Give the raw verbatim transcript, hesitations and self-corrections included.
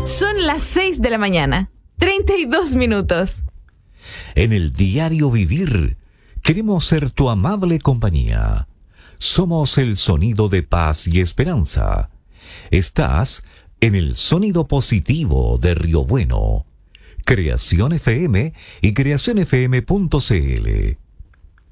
Son las seis de la mañana, treinta y dos minutos. En el diario vivir, queremos ser tu amable compañía. Somos el sonido de paz y esperanza. Estás en el sonido positivo de Río Bueno. Creación F M y creación f m punto c l.